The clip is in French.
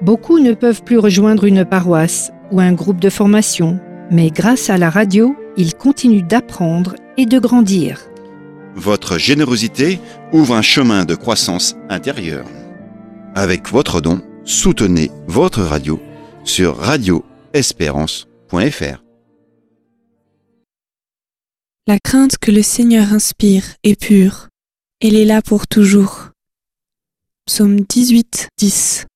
Beaucoup ne peuvent plus rejoindre une paroisse ou un groupe de formation, mais grâce à la radio, ils continuent d'apprendre et de grandir. Votre générosité ouvre un chemin de croissance intérieure. Avec votre don, soutenez votre radio sur radioespérance.fr. La crainte que le Seigneur inspire est pure. Elle est là pour toujours. Psaume 18, 10.